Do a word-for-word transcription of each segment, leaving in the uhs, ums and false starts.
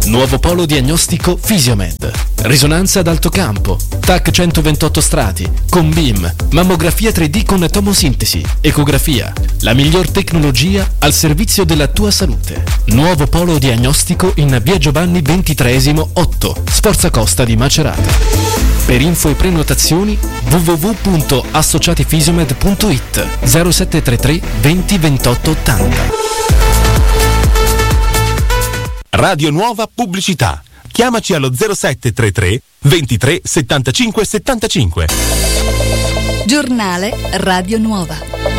Nuovo polo diagnostico Fisiomed. Risonanza ad alto campo, T A C centoventotto strati, con B I M, mammografia tre D con tomosintesi, ecografia. La miglior tecnologia al servizio della tua salute. Nuovo polo diagnostico in via Giovanni ventitreesimo otto, Sforza Costa di Macerata. Per info e prenotazioni w w w punto associatifisiomed punto i t zero sette tre tre venti ventotto ottanta. Radio Nuova Pubblicità. Chiamaci allo zero sette tre tre ventitré settantacinque settantacinque. Giornale Radio Nuova.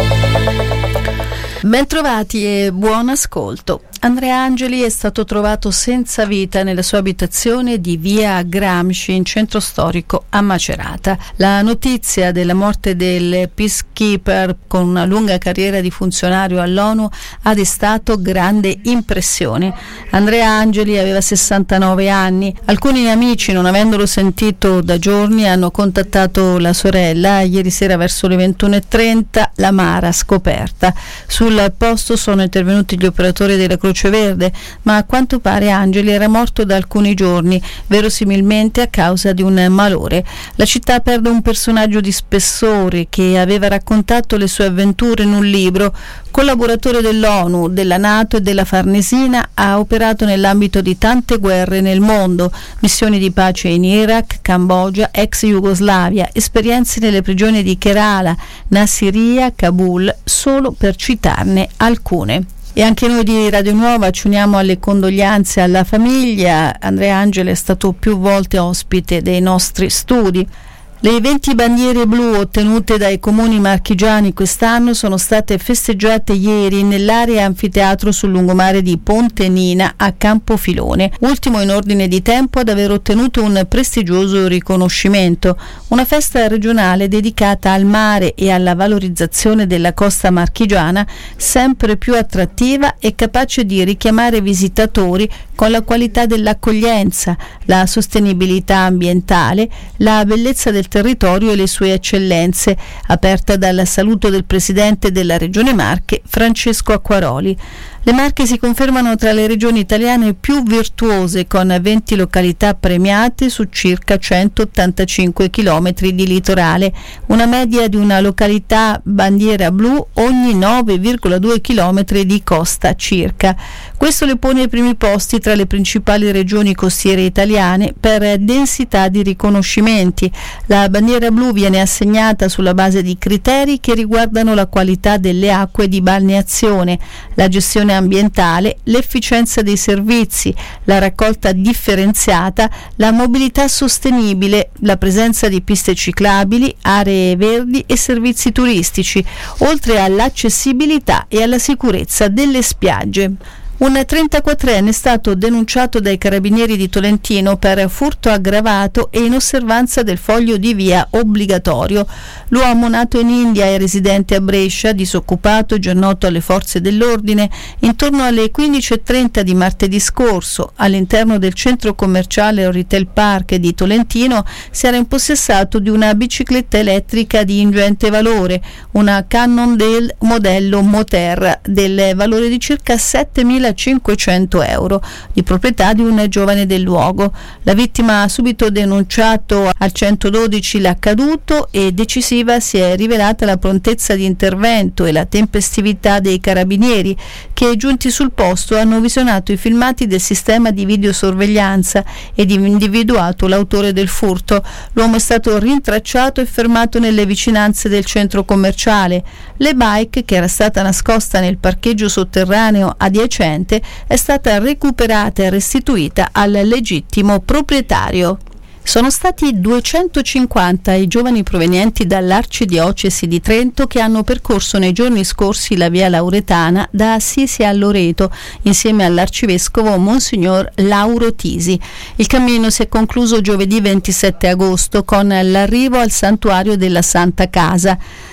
Bentrovati e buon ascolto. Andrea Angeli è stato trovato senza vita nella sua abitazione di via Gramsci in centro storico a Macerata. La notizia della morte del peacekeeper con una lunga carriera di funzionario all'ONU ha destato grande impressione. Andrea Angeli aveva sessantanove anni. Alcuni amici, non avendolo sentito da giorni, hanno contattato la sorella. Ieri sera verso le ventuno e trenta la Mara scoperta. Sul posto sono intervenuti gli operatori della Croce Verde, ma a quanto pare Angeli era morto da alcuni giorni, verosimilmente a causa di un malore. La città perde un personaggio di spessore che aveva raccontato le sue avventure in un libro. Collaboratore dell'ONU, della NATO e della Farnesina, ha operato nell'ambito di tante guerre nel mondo, missioni di pace in Iraq, Cambogia, ex Jugoslavia, esperienze nelle prigioni di Kerala, Nassiriya, Kabul, solo per citarne alcune. E anche noi di Radio Nuova ci uniamo alle condoglianze alla famiglia. Andrea Angeli è stato più volte ospite dei nostri studi. Le venti bandiere blu ottenute dai comuni marchigiani quest'anno sono state festeggiate ieri nell'area anfiteatro sul lungomare di Ponte Nina a Campofilone, ultimo in ordine di tempo ad aver ottenuto un prestigioso riconoscimento. Una festa regionale dedicata al mare e alla valorizzazione della costa marchigiana, sempre più attrattiva e capace di richiamare visitatori con la qualità dell'accoglienza, la sostenibilità ambientale, la bellezza del territorio e le sue eccellenze, aperta dal saluto del presidente della Regione Marche, Francesco Acquaroli. Le Marche si confermano tra le regioni italiane più virtuose, con venti località premiate su circa centottantacinque chilometri di litorale, una media di una località bandiera blu ogni nove virgola due chilometri di costa circa. Questo le pone ai primi posti tra le principali regioni costiere italiane per densità di riconoscimenti. La bandiera blu viene assegnata sulla base di criteri che riguardano la qualità delle acque di balneazione, la gestione ambientale, l'efficienza dei servizi, la raccolta differenziata, la mobilità sostenibile, la presenza di piste ciclabili, aree verdi e servizi turistici, oltre all'accessibilità e alla sicurezza delle spiagge. Un trentaquattrenne è stato denunciato dai carabinieri di Tolentino per furto aggravato e in osservanza del foglio di via obbligatorio. L'uomo, nato in India e residente a Brescia, disoccupato e già noto alle forze dell'ordine, intorno alle quindici e trenta di martedì scorso, all'interno del centro commerciale Retail Park di Tolentino, si era impossessato di una bicicletta elettrica di ingente valore, una Cannondale modello Moter, del valore di circa settemilacinquecento euro, di proprietà di un giovane del luogo. La vittima ha subito denunciato al centododici l'accaduto e decisiva si è rivelata la prontezza di intervento e la tempestività dei carabinieri che, giunti sul posto, hanno visionato i filmati del sistema di videosorveglianza ed individuato l'autore del furto. L'uomo è stato rintracciato e fermato nelle vicinanze del centro commerciale. Le bike, che era stata nascosta nel parcheggio sotterraneo adiacente, è stata recuperata e restituita al legittimo proprietario. Sono stati duecentocinquanta i giovani provenienti dall'Arcidiocesi di Trento che hanno percorso nei giorni scorsi la via Lauretana da Assisi a Loreto insieme all'arcivescovo Monsignor Lauro Tisi. Il cammino si è concluso giovedì ventisette agosto con l'arrivo al santuario della Santa Casa.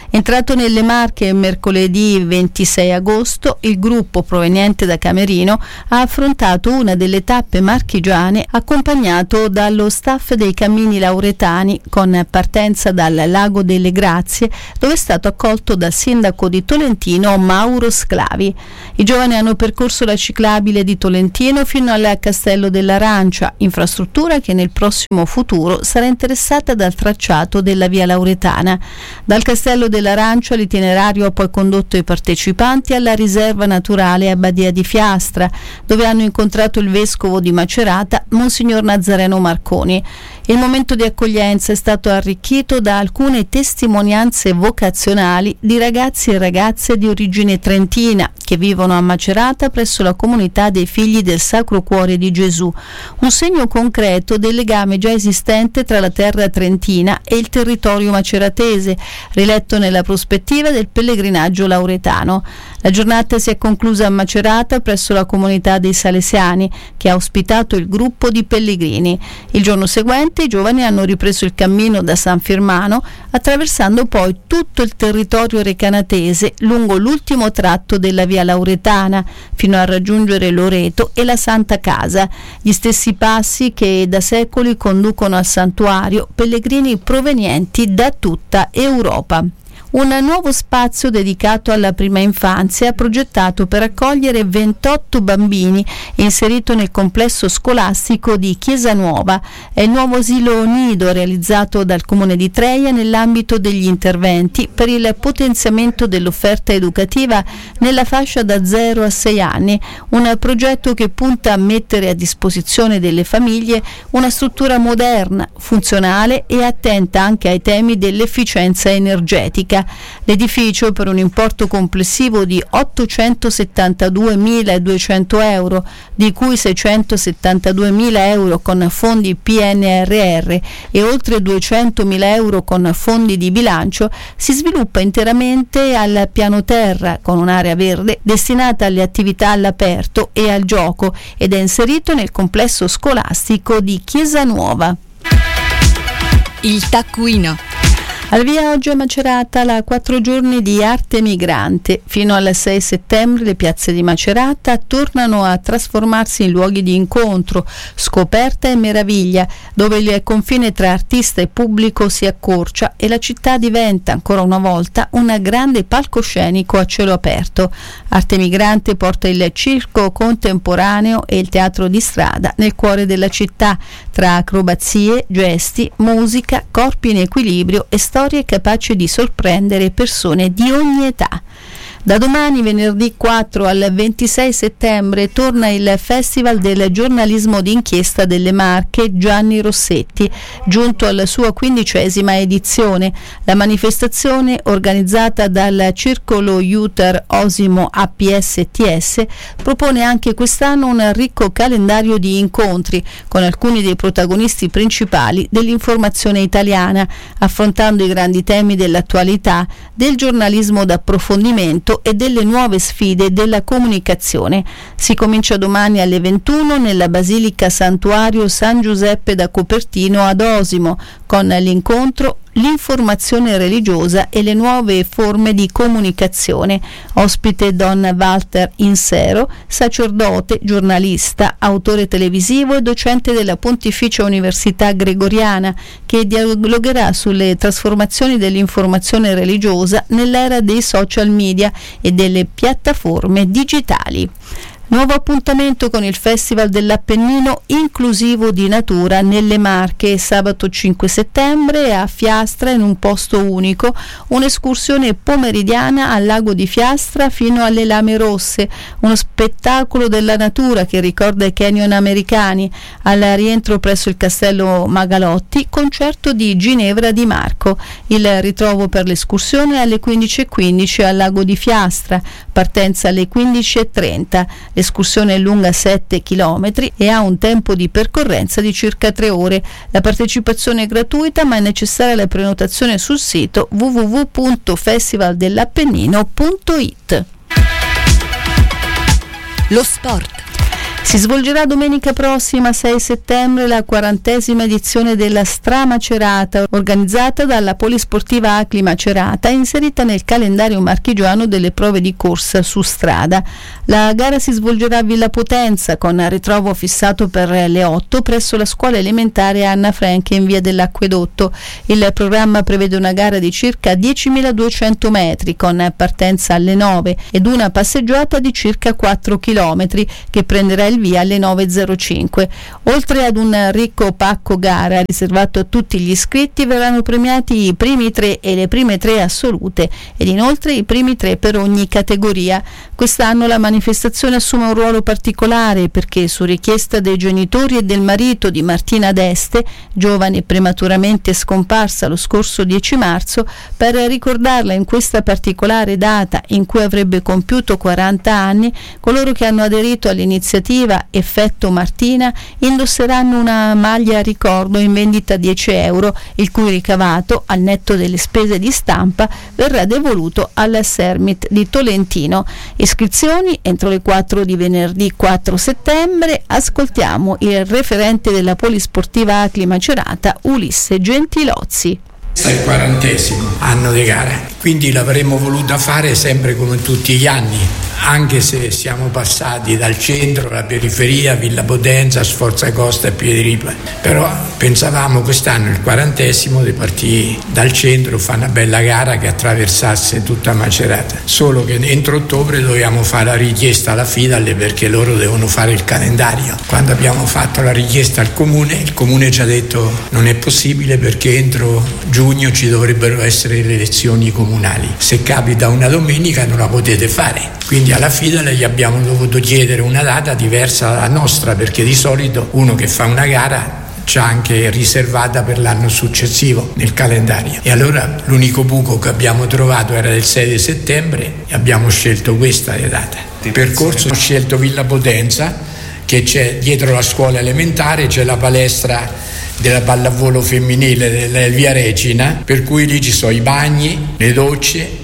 Entrato nelle Marche mercoledì ventisei agosto, il gruppo proveniente da Camerino ha affrontato una delle tappe marchigiane accompagnato dallo staff dei Cammini Lauretani, con partenza dal Lago delle Grazie, dove è stato accolto dal sindaco di Tolentino Mauro Sclavi. I giovani hanno percorso la ciclabile di Tolentino fino al Castello dell'Arancia, infrastruttura che nel prossimo futuro sarà interessata dal tracciato della via Lauretana. Dal Castello dell'Arancia l'itinerario ha poi condotto i partecipanti alla riserva naturale Abbadia di Fiastra, dove hanno incontrato il vescovo di Macerata, Monsignor Nazareno Marconi. Il momento di accoglienza è stato arricchito da alcune testimonianze vocazionali di ragazzi e ragazze di origine trentina che vivono a Macerata presso la comunità dei Figli del Sacro Cuore di Gesù, un segno concreto del legame già esistente tra la terra trentina e il territorio maceratese, riletto nella prospettiva del pellegrinaggio lauretano. La giornata si è conclusa a Macerata presso la comunità dei Salesiani, che ha ospitato il gruppo di pellegrini. Il giorno seguente i giovani hanno ripreso il cammino da San Firmano, attraversando poi tutto il territorio recanatese lungo l'ultimo tratto della via Lauretana, fino a raggiungere Loreto e la Santa Casa, gli stessi passi che da secoli conducono al santuario pellegrini provenienti da tutta Europa. Un nuovo spazio dedicato alla prima infanzia progettato per accogliere ventotto bambini inserito nel complesso scolastico di Chiesa Nuova. È il nuovo asilo nido realizzato dal Comune di Treia nell'ambito degli interventi per il potenziamento dell'offerta educativa nella fascia da zero a sei anni, un progetto che punta a mettere a disposizione delle famiglie una struttura moderna, funzionale e attenta anche ai temi dell'efficienza energetica. L'edificio, per un importo complessivo di ottocentosettantaduemiladuecento euro, di cui seicentosettantaduemila euro con fondi P N R R e oltre duecentomila euro con fondi di bilancio, si sviluppa interamente al piano terra, con un'area verde destinata alle attività all'aperto e al gioco, ed è inserito nel complesso scolastico di Chiesa Nuova. Il taccuino. Al via oggi a Macerata la quattro giorni di Arte Migrante. Fino al sei settembre le piazze di Macerata tornano a trasformarsi in luoghi di incontro, scoperta e meraviglia, dove il confine tra artista e pubblico si accorcia e la città diventa ancora una volta un grande palcoscenico a cielo aperto. Arte Migrante porta il circo contemporaneo e il teatro di strada nel cuore della città, tra acrobazie, gesti, musica, corpi in equilibrio e storie capaci di sorprendere persone di ogni età. Da domani, venerdì quattro al ventisei settembre, torna il Festival del giornalismo d'inchiesta delle Marche Gianni Rossetti, giunto alla sua quindicesima edizione. La manifestazione, organizzata dal Circolo Iuter Osimo A P S T S, propone anche quest'anno un ricco calendario di incontri con alcuni dei protagonisti principali dell'informazione italiana, affrontando i grandi temi dell'attualità, del giornalismo d'approfondimento e delle nuove sfide della comunicazione. Si comincia domani alle ventuno nella Basilica Santuario San Giuseppe da Copertino ad Osimo, con l'incontro L'informazione religiosa e le nuove forme di comunicazione. Ospite Don Walter Insero, sacerdote, giornalista, autore televisivo e docente della Pontificia Università Gregoriana, che dialogherà sulle trasformazioni dell'informazione religiosa nell'era dei social media e delle piattaforme digitali. Nuovo appuntamento con il Festival dell'Appennino inclusivo di natura nelle Marche, sabato cinque settembre a Fiastra, in un posto unico, un'escursione pomeridiana al lago di Fiastra fino alle Lame Rosse, uno spettacolo della natura che ricorda i canyon americani, al rientro presso il Castello Magalotti, concerto di Ginevra Di Marco. Il ritrovo per l'escursione alle quindici e quindici al lago di Fiastra, partenza alle quindici e trenta. L'escursione è lunga sette chilometri e ha un tempo di percorrenza di circa tre ore. La partecipazione è gratuita, ma è necessaria la prenotazione sul sito w w w punto festivaldellappennino punto it. Lo sport. Si svolgerà domenica prossima, sei settembre, la quarantesima edizione della Stra Macerata, organizzata dalla Polisportiva Acli Macerata, inserita nel calendario marchigiano delle prove di corsa su strada. La gara si svolgerà a Villa Potenza, con ritrovo fissato per le otto presso la scuola elementare Anna Franchi in via dell'Acquedotto. Il programma prevede una gara di circa diecimiladuecento metri, con partenza alle nove, ed una passeggiata di circa quattro chilometri, che prenderà il via alle nove e zero cinque. Oltre ad un ricco pacco gara riservato a tutti gli iscritti, verranno premiati i primi tre e le prime tre assolute, ed inoltre i primi tre per ogni categoria. Quest'anno la manifestazione assume un ruolo particolare perché, su richiesta dei genitori e del marito di Martina D'Este, giovane prematuramente scomparsa lo scorso dieci marzo, per ricordarla in questa particolare data in cui avrebbe compiuto quaranta anni, coloro che hanno aderito all'iniziativa Effetto Martina indosseranno una maglia a ricordo in vendita a dieci euro, il cui ricavato, al netto delle spese di stampa, verrà devoluto alla Sermit di Tolentino. Iscrizioni entro le quattro di venerdì quattro settembre. Ascoltiamo il referente della Polisportiva Acli Macerata, Ulisse Gentilozzi. Questo è il quarantesimo anno di gara, quindi l'avremmo voluta fare sempre come tutti gli anni, anche se siamo passati dal centro alla periferia, Villa Potenza, Sforza Costa e Piediripa. Però pensavamo quest'anno, il quarantesimo, di partire dal centro, fare una bella gara che attraversasse tutta Macerata. Solo che entro ottobre dovevamo fare la richiesta alla Fidal, perché loro devono fare il calendario. Quando abbiamo fatto la richiesta al comune, il comune ci ha detto non è possibile perché entro giugno ci dovrebbero essere le elezioni comunali. Se capita una domenica non la potete fare. Quindi alla Fidal gli abbiamo dovuto chiedere una data diversa dalla nostra, perché di solito uno che fa una gara c'ha anche riservata per l'anno successivo nel calendario. E allora l'unico buco che abbiamo trovato era il sei di settembre e abbiamo scelto questa data. Il percorso ho scelto Villa Potenza, che c'è dietro la scuola elementare, c'è la palestra della pallavolo femminile della Via Regina, per cui lì ci sono i bagni, le docce.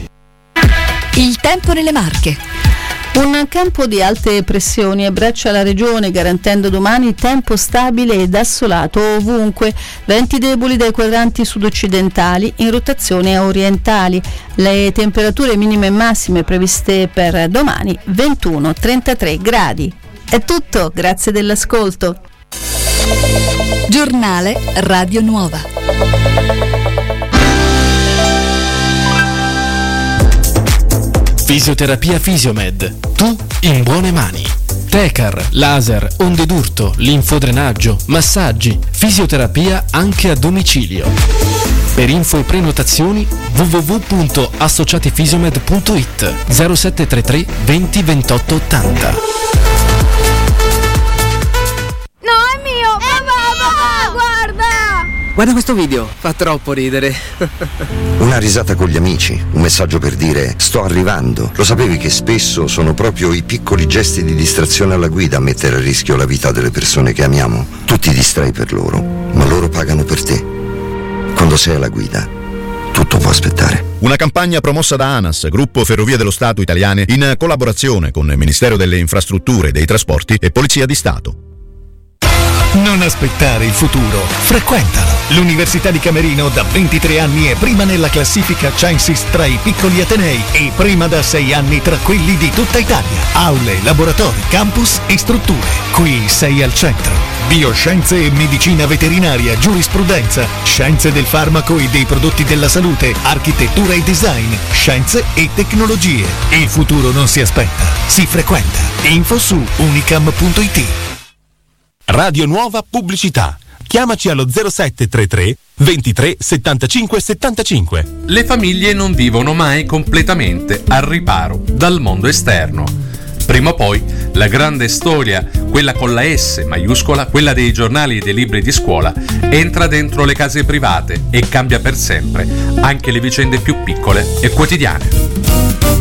Il tempo nelle Marche. Un campo di alte pressioni abbraccia la regione, garantendo domani tempo stabile ed assolato ovunque, venti deboli dai quadranti sud-occidentali in rotazione a orientali. Le temperature minime e massime previste per domani ventuno trentatré gradi. È tutto, grazie dell'ascolto. Giornale Radio Nuova. Fisioterapia Fisiomed. Tu in buone mani. Tecar, laser, onde d'urto, linfodrenaggio, massaggi, fisioterapia anche a domicilio. Per info e prenotazioni w w w punto associatifisiomed punto it zero sette tre tre venti ventotto ottanta. No, è mio! Papà, papà, guarda! Guarda questo video, fa troppo ridere. Una risata con gli amici, un messaggio per dire sto arrivando. Lo sapevi che spesso sono proprio i piccoli gesti di distrazione alla guida a mettere a rischio la vita delle persone che amiamo? Tu ti distrai per loro, ma loro pagano per te. Quando sei alla guida, tutto può aspettare. Una campagna promossa da ANAS, Gruppo Ferrovie dello Stato Italiane, in collaborazione con il Ministero delle Infrastrutture e dei Trasporti e Polizia di Stato. Non aspettare il futuro, frequentalo. L'Università di Camerino da ventitré anni è prima nella classifica Censis tra i piccoli atenei e prima da sei anni tra quelli di tutta Italia. Aule, laboratori, campus e strutture. Qui sei al centro. Bioscienze e medicina veterinaria, giurisprudenza, scienze del farmaco e dei prodotti della salute, architettura e design, scienze e tecnologie. Il futuro non si aspetta, si frequenta. Info su unicam punto it. Radio Nuova Pubblicità. Chiamaci allo zero sette tre tre ventitré settantacinque settantacinque. Le famiglie non vivono mai completamente al riparo dal mondo esterno. Prima o poi la grande storia, quella con la S maiuscola, quella dei giornali e dei libri di scuola, entra dentro le case private e cambia per sempre anche le vicende più piccole e quotidiane.